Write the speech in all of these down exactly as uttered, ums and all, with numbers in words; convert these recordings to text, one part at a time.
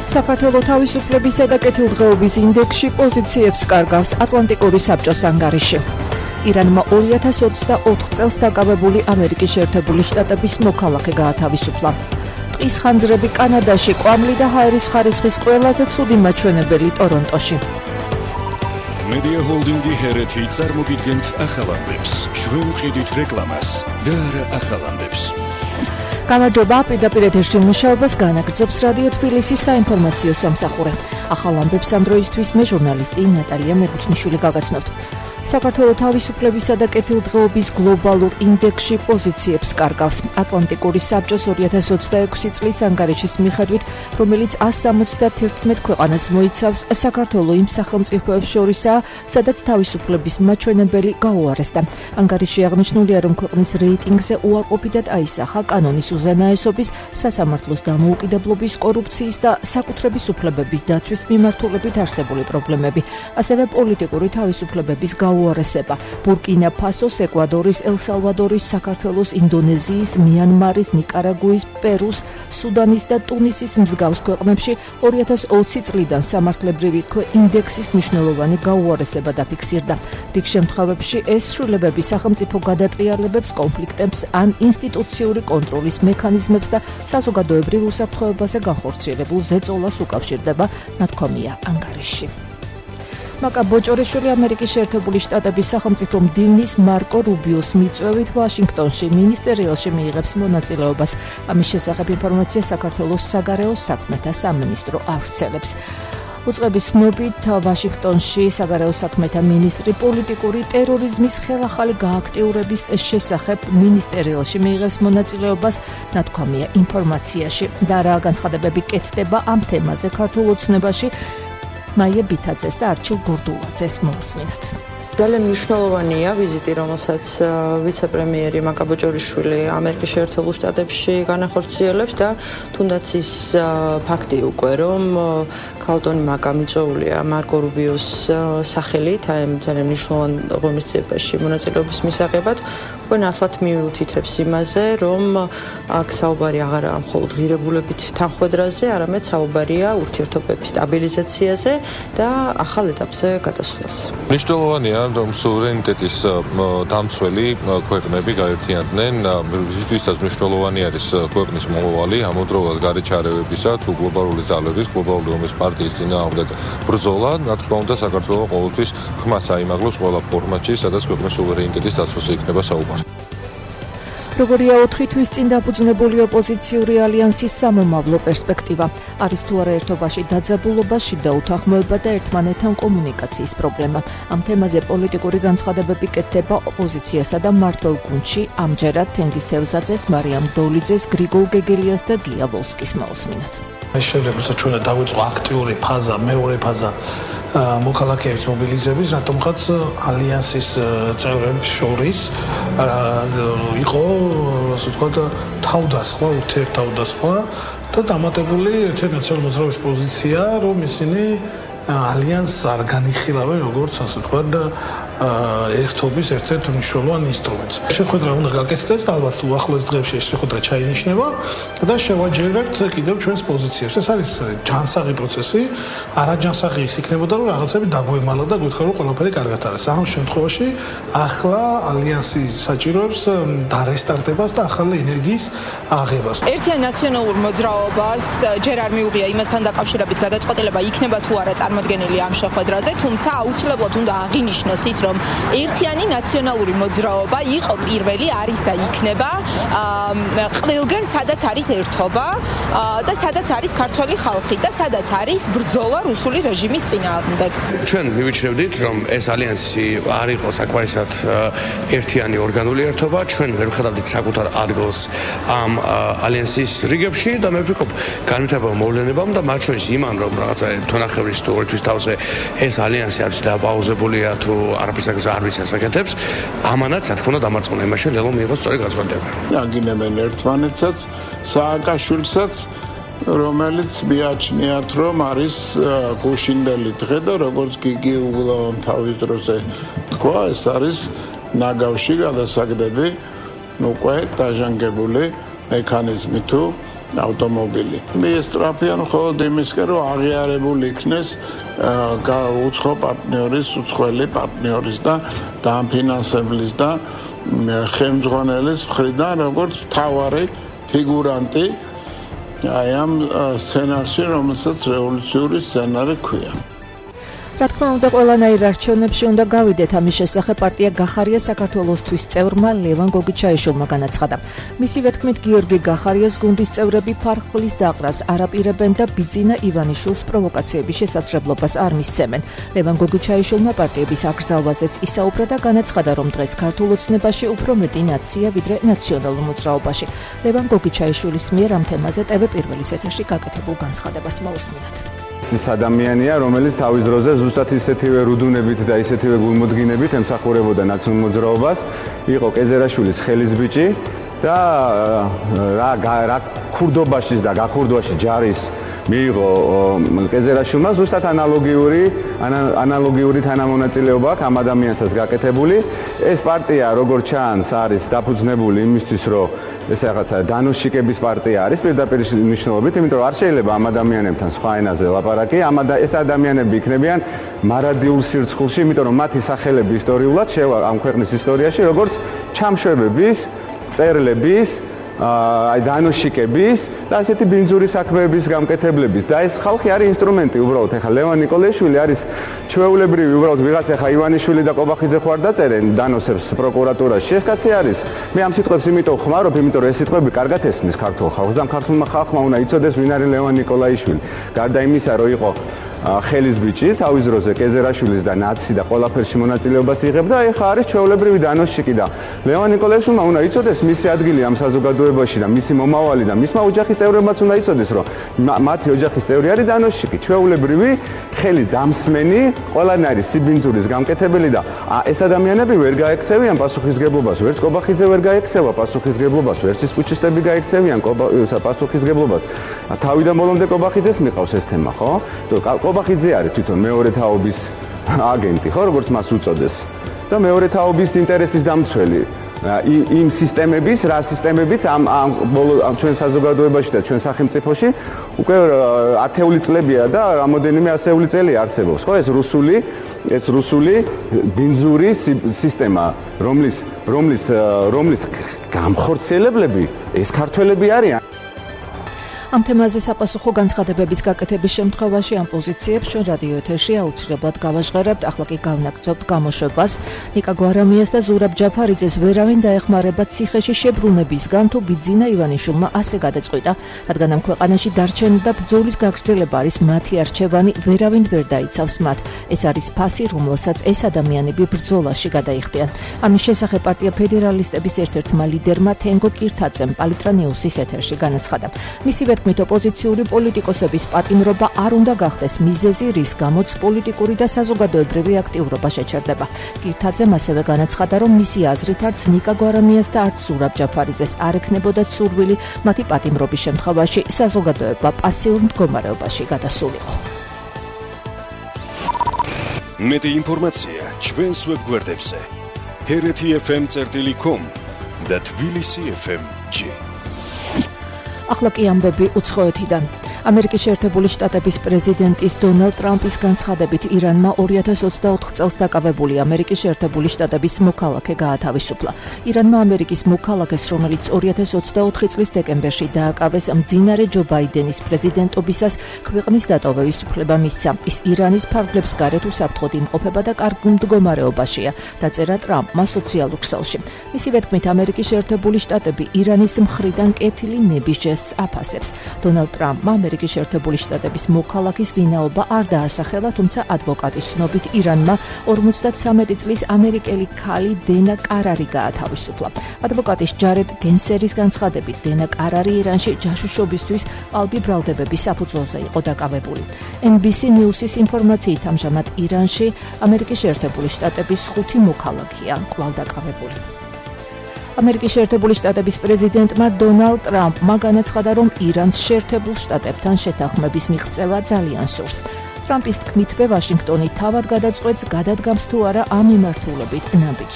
საქართველოს თავისუფლებისა და კეთილდღეობის ინდექსში პოზიციებს კარგავს ატლანტიკური საბჭოს ანგარიში. ირანმა ორი ათას ოცდაოთხ წელს დაკავებული ამერიკის შეერთებული შტატების მოქალაქე გაათავისუფლა. ტყის ხანძრები კანადაში, კვამლი და ჰაერის ხარისხის ყველაზე ცუდი მაჩვენებელი ტორონტოში. Media Holding-ი ჰერეთი წარმოგიდგენთ ახალ ამბებს. ჩვენ ვყიდით რეკლამას და არა ახალ ამბებს. გამარჯობა, პირდაპირ ეთერში მუშაობას განაგრძობს რადიო თბილისის საინფორმაციო სამსახური. ახალ ამბებს ამ დროისთვის მე ჟურნალისტი ნატალია მეხუთნიშვილი გაგაცნობთ. საქართველოს თავისუფლებისა და კეთილდღეობის გლობალურ ინდექსში პოზიციებს კარგავს. ატლანტიკური საბჭოს ორი ათას ოცდაექვსი წლის ანგარიშის მიხედვით, რომელიც ასს სამოცდათერთმეტ ქვეყანას მოიცავს, საქართველოს იმ სახელმწიფოებს შორისაა, სადაც თავისუფლების მაჩვენებელი გაუარესდა. ანგარიში აღნიშნულია, რომ ქვეყნის რეიტინგზე უარყოფითად აისახა კანონის უზენაესობის, სასამართლოს დამოუკიდებლობის, კორუფციის და საკუთრების უფლებების დაცვის მიმართულებით არსებული პრობლემები, ასევე პოლიტიკური თავისუფლებების გაუარესება. ბურკინა ფასოს, ეკვადორის, ელ-სალვადორის, საქართველოს, ინდონეზიის, მიანმარის, ნიკარაგუის, პერუს, სუდანის და ტუნისის მსგავს ქვეყნებში ორი ათას ოცი წლიდან სამართლებრივი ინდექსის მნიშვნელოვანი გაუარესება დაფიქსირდა. რიგ შემთხვევებში ეს ცვლილებები სახელმწიფო გადატრიალებებს, კონფლიქტებს ან ინსტიტუციური კონტროლის მექანიზმებს და საზოგადოებრივ უსაფრთხოებაზე განხორციელებულ ზეწოლას უკავშირდება, ნათქვამია ანგარიში. მაკა ბოჭორიშვილი ამერიკის შეერთებული შტატების სახელმწიფო მდივნის მარკო რუბიოს მიწვევით ვაშინგტონში მინისტერიალში მიიღებს მონაწილეობას. ამის შესახებ ინფორმაცია საქართველოს საგარეო საქმეთა სამინისტრო ავრცელებს. უწყების ცნობით, ვაშინგტონში საგარეო საქმეთა მინისტრი პოლიტიკური ტერორიზმის ხელახალი გააქტიურების შესახებ მინისტერიალში მიიღებს მონაწილეობას, ნათქვამია ინფორმაციაში. და რა განცხადებები კეთდება ამ თემაზე ქართულ ოცნებაში, მაია ბითაძეს და არჩილ გურდულაძეს მოусმინოთ. ძალიან მნიშვნელოვანია ვიზიტი, რომელსაც ვიცე-პრემიერი მაკა ბოჭორიშვილი ამერიკის შეერთებულ შტატებში განახორციელებს და თუნდაც ის ფაქტი უკვე, რომ ქალბატონი მაკა მიწვეულია მარკო რუბიოს სახელით, აი ამ ძალიან მნიშვნელოვან ღონისძიებაში მონაწილეობის მისაღებად, უკვე ნათლად მიუთითებს იმაზე, რომ აქ საუბარი აღარაა მხოლოდ ღირებულებით თანხმედრაზე, არამედ საუბარია ურთიერთობების სტაბილიზაციაზე და ახალ ეტაპზე გადასვლას. მნიშვნელოვანია რომ სუვერენიტეტის დამცველი ქვეყნები გაერთიანდნენ, ისთვისაც მნიშვნელოვანი არის ქვეყნის მომავალი, ამავდროულად გარეჩარევებისა თუ გლობალური ძალების, გლობალური ომის პარტიის წინააღმდეგ ბრძოლა, რა თქმა უნდა, საქართველოს ყოველთვის ხმას აიმაღლებს ყველა ფორმატში, სადაც ქვეყნის სუვერენიტეტის დაცვაზე იქნება საუბარი. როგორია ოთხი თვის წინ დაფუძნებული ოპოზიციური ალიანსის სამომავლო პერსპექტივა? არის თუ არა ერთობაში დაძაბულობა, შიდა უთანხმოება და ერთმანეთთან კომუნიკაციის პრობლემა? ამ თემაზე პოლიტიკური განცხადებები კეთდება ოპოზიციასა და მართლ გუნდში, ამჯერად თენგიზ თევზაძეს, მარიამ დოლიძეს, გრიგოლ გეგელიას და გია ვოლსკის მოусმინოთ. ეს შემდეგ როცა ჩვენ დავიწყო აქტიური ფაზა, მეორე ფაზა მოქალაქეების მობილიზების, რატომღაც ალიანსის წევრებს შორის იყო, ასე ვთქვათ, თავდასხმა, ურთიერთთავდასხმა და დამატებული ერთიანი ნაციონალური მოძრაობის პოზიცია, რომ ისინი ალიანსს არ განიხილავენ როგორც, ასე ვთქვათ, ერთობის ერთ-ერთ მნიშვნელოვან ინსტრუმენტს. შეხვედრა უნდა გაკეთდეს და ალბათ უახლოეს დღეებში ეს შეხვედრა ჩაინიშნება და შევაჯერებთ კიდევ ჩვენს პოზიციებს. ეს არის ჯანსაღი პროცესი, არაჯანსაღი ის იქნებოდა, რომ რაღაცები დაგვემალა და გვითხარ, რომ ყველაფერი კარგად არის. ამ შემთხვევაში ახლა ალიანსი საჭიროებს დარესტარტებას და ახალი ენერგიის აღებას. ერთიან ნაციონალურ მოძრაობას ჯერ არ მიუღია იმასთან დაკავშირებით გადაწყვეტილება იქნება თუ არა წარმოდგენილი ამ შეხვედრაზე, თუმცა აუცილებლად უნდა აღინიშნოს ის, რომ ერთიანი ნაციონალური მოძრაობა იყო პირველი, არის და იქნება ყველგან, სადაც არის ერთობა და სადაც არის ქართველი ხალხი და სადაც არის ბრძოლა რუსული რეჟიმის წინააღმდეგ. ჩვენ მივიჩნევდით, რომ ეს ალიანსი არ იყო საკმარისად ერთიანი ორგანული ერთობა, ჩვენ ვერ ვხედავდით საკუთარ ადგილს ამ ალიანსის რიგებში და მე ვფიქრობ, განვითარებამ მოვლენებამ და მათ შორის იმან, რომ რაღაცა თონახევრის თუ ორი თვის თავზე ეს ალიანსი არის დაპაუზებულია თუ არაფერს არ ვიცი ასაკეთებს, ამანაც რა თქმა უნდა დამარცხონა იმაში, რომ მიიღოს სწორი განცხადება. აგინებენ ერთმანეთსაც, სააკაშვილსაც, რომელიც მიაჩნიათ, რომ არის გუშინდელი დღე და როგორც გიგი უგულავამ თავის დროზე თქვა, ეს არის ნაგავში გადასაგდები უკვე დაჟანგებული მექანიზმი თუ ავტომობილი. მიესწრაფიან მხოლოდ იმისკენ, რომ აღიარებული იქნეს უცხო პარტნიორის, უცხოელი პარტნიორის და დაამფინანსებლის და ხელმძღვანელის მხრიდან როგორც მთავარი ფიგურანტი აი ამ სცენარში, რომელსაც რევოლუციური სცენარი ქვია. რა თქმა უნდა, ყველანაირ არჩევნებში უნდა გავიდეთ. ამის შესახებ პარტია გახარია საქართველოსთვის წევრმა ლევან გოგიჩაიშვილმა განაცხადა. მისივე თქმით, გიორგი გახარიას გუნდის წევრები ფარხლის დაყრას არ აპირებენ და ბიძინა ივანიშვილს პროვოკაციების შესაძლებლობას არ მისცემენ. ლევან გოგიჩაიშვილმა პარტიების აკრძალვაზეც ისაუბრა და განაცხადა, რომ დღეს ქართულ ოცნებაში უფრო მეტი ნაცია, ვიდრე ნაციონალურ მოძრაობაში. ლევან გოგიჩაიშვილის მიერ ამ თემაზე ტევ პირველის ეთერში გაკეთებულ განცხადებას მოусმინოთ. ის ადამიანია, რომელიც თავის დროზე ზუსტად ისეთივე რუდუნებით და ისეთივე გულმოდგინებით ემსახურებოდა ნაციონალურ მოძრაობას, იყო კეზერაშვილის ხელისბიჭი და რა რა ქურდობაში და გაქურდვაში ჯარის მიიღო კეზერაშვილმა ზუსტად ანალოგიური ანალოგიური თანამონაწილეობა აქ ამ ადამიანსაც გაკეთებული. ეს პარტია, როგორც ჩანს, არის დაფუძნებული იმისთვის, რომ ეს რაღაცა დანოშიკების პარტია არის პირდაპირ მნიშვნელობით, იმიტომ რომ არ შეიძლება ამ ადამიანებთან სხვა ენაზე ლაპარაკი. ამ ეს ადამიანები იქნებიან მარადიულ სირცხულში, იმიტომ რომ მათი სახელები ისტორიულად შევა ამ ქვეყნის ისტორიაში, როგორც ჩამშვებების, წერლების, აი დანოშიკების და ასეთი ბინძური საქმეების გამკეთებლების და ეს ხალხი არის ინსტრუმენტი უბრალოდ. ეხლა ლევან ნიკოლაიშვილი არის ჩვეულებრივი უბრალოდ ვიღაცა. ეხლა ივანიშვილი და ყობახიძე ხوار დაწერენ დანოსებს პროკურატურაში. ეს კაცი არის. მე ამ სიტყვებს იმიტომ ხმარობ, იმიტომ რომ ეს სიტყვები კარგად ესმის ქართულ ხალხს და ქართულმა ხალხმა უნდა იცოდეს ვინ არის ლევან ნიკოლაიშვილი. გარდა იმისა, რომ იყო ხელისბიჭი, თავის დროზე კეზერაშვილის და ნაცი და ყველაფერში მონაწილეობას იღებდა, ეხლა არის ჩვეულებრივი დანოშიკი და ლევან ნიკოლაიშვილმა უნდა იცოდეს მისი ადგილი ამ საზოგადოებაში და მისი მომავალი და მისმა ოჯახის წევრებმაც უნდა იცოდეს, რომ მათი ოჯახის წევრი არის დანოშიკი, ჩვეულებრივი ხელის დამსმენი, ყველანაირი სიბინძურის გამკეთებელი და ეს ადამიანები ვერ გაექცევიან პასუხისგებლობას, ვერც ყობახიძე ვერ გაექცევა პასუხისგებლობას, ვერც ის პუჩისტები გაექცევიან პასუხისგებლობას. თავიდან ბოლომდე ყობახიძეს მიყავს ეს თემა, ხო? ყობახიძე არის თვითონ მეორე თაობის აგენტი, ხო, როგორც მას უწოდეს. და მეორე თაობის ინტერესის დამცველი. იმ სისტემების, რა სისტემებიც ამ ამ ჩვენ საზოგადოებაში და ჩვენ სახელმწიფოში უკვე ათეული წლებია და რამოდენიმე ასეული წელი არსებობს, ხო? ეს რუსული, ეს რუსული ბინძური სისტემა, რომლის რომლის რომლის გამხორციელებლები ეს ქართველები არიან. ამ თემაზე საპასუხო განცხადებების გაკეთების შემთხვევაში ამ პოზიციებს ჩვენ რადიო ეთერში აუცილებლად გავაჟღერებთ. ახლა კი გავნაგრძობთ გამოშვებას. ნიკა გვარამიას და ზურაბ ჯაფარიძეს ვერავინ დაეხმარება ციხეში შებრუნებისგან, თუ ბიძინა ივანიშვილმა ასე გადაწყვიტა, რადგან ამ ქვეყანაში დარჩენა და ბრძოლის გაგრძელება არის მათი არჩევანი, ვერავინ ვერ დაიცავს მათ. ეს არის ფასი, რომელსაც ეს ადამიანები ბრძოლაში გადაიხდიან. ამის შესახებ პარტია ფედერალისტების ერთ-ერთმა ლიდერმა თენგო კირთაძემ პალიტრა ნიუსის ეთერში განაცხადა. მისივე თქმით, ოპოზიციური პოლიტიკოსების პატიმრობა არ უნდა გახდეს მიზეზი, რის გამოც პოლიტიკური და საზოგადოებრივი აქტიურობა შეჩერდება. კირთაძემ ასევე განაცხადა, რომ მისი აზრით არც ნიკა გვარამიას და არც ზურაბ ჯაფარიძეს არ ექნებოდა ცურვილი მათი პატიმრობის შემთხვევაში საზოგადოება პასიურ მდგომარეობაში გადასულიყო. მეტი ინფორმაცია ჩვენს ვებგვერდებზე ჰერეთი ეფ ემ წერტილი კომ და თბილისი ეფ ემ ჯი. ახლა კი ამბები უცხოეთიდან. ამერიკის შეერთებული შტატების პრეზიდენტის დონალდ ტრამპის განცხადებით ირანმა ორი ათას ოცდაოთხ წელს დაკავებული ამერიკის შეერთებული შტატების მოქალაქე გაათავისუფლა. ირანმა ამერიკის მოქალაქეს, რომელიც ორი ათას ოცდაოთხი წლის დეკემბერში დააკავეს მძინარე ჯო ბაიდენის პრეზიდენტობისას, ქვეყნის დატოვების უფლება მისცა. ის ირანის ფარგლებს გარეთ უსაფრთხოდ იმყოფება და კარგ მდგომარეობაშია, დაწერა ტრამპმა სოციალურ ქსელში. მისივე თქმით, ამერიკის შეერთებული შტატები ირანის მხრიდან კეთილი ნების ჟესტს აფასებს. დონალდ ტრამპმა ამერიკის შეერთებული შტატების მოქალაქის ვინაობა არ დაასახელა, თუმცა ადვოკატის ცნობით ირანმა ორმოცდათვრამეტი წლის ამერიკელი ქალი დენა კარარი გაათავისუფლა. ადვოკატის ჯარედ გენსერის განცხადებით, დენა კარარი ირანში ჯაშუშობისთვის ყალბი ბრალდებების საფუძველზე იყო დაკავებული. ენ ბი სი ნიუსის ინფორმაციით, ამჟამად ირანში ამერიკის შეერთებული შტატების ხუთი მოქალაქეა კვლავ დაკავებული. ამერიკის შეერთებული შტატების პრეზიდენტმა დონალდ ტრამპმა განაცხადა, რომ ირანს შეერთებულ შტატებთან შეთანხმების მიღწევა ძალიან სურს. ტრამპის თქმითვე ვაშინგტონი თავად გადაწყვეტს გადადგამს თუ არა ამ მიმართულებით ნაბიჯს.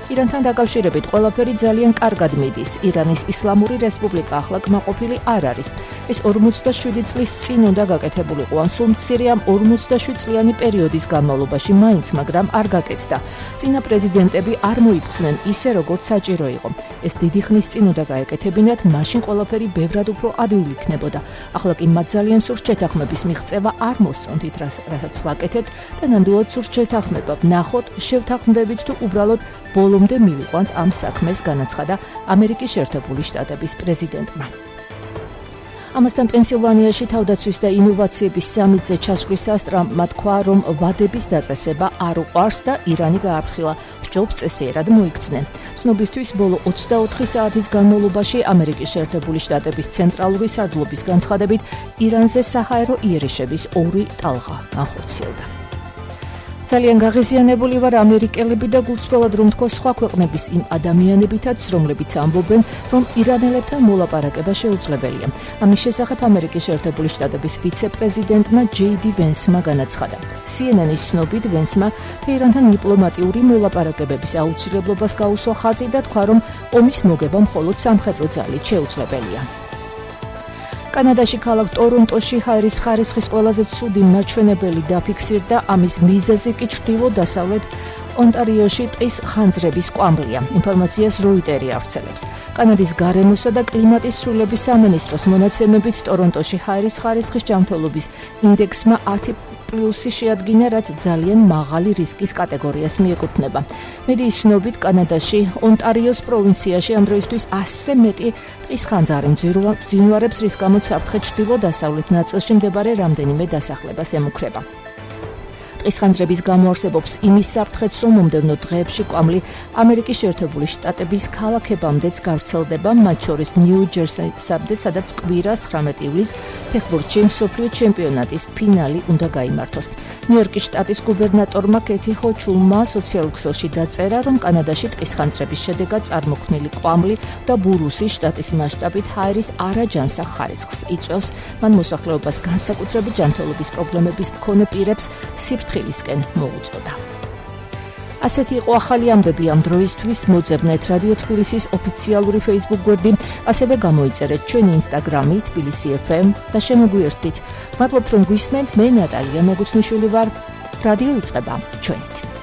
ირანთან დაკავშირებით ყველაფერი ძალიან კარგად მიდის. ირანის ისლამური რესპუბლიკა ახლა კმაყოფილი არ არის. ეს ორმოცდაშვიდი წლის წინ უნდა გაკეთებულიყო, ან სულ მცირე ამ ორმოცდაშვიდ წლიანი პერიოდის განმავლობაში მაინც, მაგრამ არ გაკეთდა. წინა პრეზიდენტები არ მოიქცნენ ისე, როგორც საჭირო იყო. ეს დიდი ხნის წინ უნდა გაეკეთებინათ, მაშინ ყველაფერი ბევრად უფრო ადვილი იქნებოდა. ახლა კი მათ ძალიან სურთ შეთანხმების მიღწევა არ მოსწონთ, რასაც ვაკეთებთ და ნამდვილად სურთ შეთანხმება. ვნახოთ, შევთანხმდებით თუ უბრალოდ ბოლომდე მივიყვანთ ამ საქმეს, განაცხადა ამერიკის შეერთებული შტატების პრეზიდენტმა. ამასთან პენსილვანიაში თავდაცვის და ინოვაციების სამიტზე ჩასვლისას ტრამპმა თქვა, რომ ვადების დაწესება არ უყვარს და ირანი გააფრთხილა, სჯობს წესიერად მოიქცნენ. ცნობისთვის ბოლო ოცდაოთხი საათის განმავლობაში ამერიკის შეერთებული შტატების ცენტრალური სარდლობის განცხადებით ირანზე საჰაერო იერიშების ორი ტალღა განხორციელდა. ძალიან გაღიზიანებული ვარ ამერიკელები და გულწრფელად რომ თქო სხვა ქვეყნების იმ ადამიანებითაც, რომლებიც ამბობენ, რომ ირანელებთან მოლაპარაკება შეუძლებელია. ამის შესახებ ამერიკის შეერთებული შტატების ვიცე-პრეზიდენტმა ჯეი დი ვენსმა განაცხადა. სი ენ ენ-ის ცნობით ვენსმა თეირანთან დიპლომატიური მოლაპარაკებების აუცილებლობას გაუსვა ხაზი და თქვა, რომ ომის მოგება მხოლოდ სამხედრო ძალით შეუძლებელია. კანადაში ქალაქ ტორონტოში ჰაერის ხარისხის ყველაზე ცუდი მაჩვენებელი დაფიქსირდა, ამის მიზეზი კი ჩრდილო-დასავლეთ ონტარიოში ტყის ხანძრების კვამლია. ინფორმაციას როიტერი ავრცელებს. კანადის გარემოსა და კლიმატის სრულების სამინისტროს მონაცემებით ტორონტოში ჰაერის ხარისხის ჯანმრთელობის ინდექსმა ათი პლუსი შეადგინა, რაც ძალიან მაღალი რისკის კატეგორიას მიეკუთვნება. მედიის ცნობით, კანადაში ონტარიოს პროვინციაში ამ დროისთვის ასზე მეტი ტყის ხანძარი მძინვარებს, რის გამოც საფრთხე ჩრდილო-დასავლეთ ნაწილში მდებარე რამდენიმე დასახლებას ემუქრება. ტყის ხანძრების გამოარსებობს იმის საფრთხეც, რომ მომდევნო დღეებში კვამლი ამერიკის შეერთებული შტატების ქალაქებამდეც გავრცელდება, მათ შორის ნიუ-ჯერსიამდე, სადაც კვირას ცხრამეტი ივლისს ფეხბურთში მსოფლიო ჩემპიონატის ფინალი უნდა გაიმართოს. ნიუ-იორკის შტატის გუბერნატორმა კეთი ჰოჩულმა სოციალურ ქსელში დაწერა, რომ კანადაში ტყის ხანძრების შედეგად წარმოქმნილი კვამლი და ბურუსი შტატის მასშტაბით ჰაერის არაჯანსაღ ხარისხს იწვევს. მან მოსახლეობას განსაკუთრებით ჯანმრთელობის პრობლემების მქონე პირებს სიფრთხილისკენ მოუწოდა. ასეთი იყო ახალი ამბები ამ დროისთვის. მოძებნეთ რადიო თბილისის ოფიციალური Facebook გვერდი, ასევე გამოიწერეთ ჩვენი Instagram-ი თბილისი ეფ ემ და შემოგვიერთდით. მადლობთ რომ გვისმენთ. მე ნატალია მეგუთნიშვილი ვარ. რადიო იწყება ჩვენით.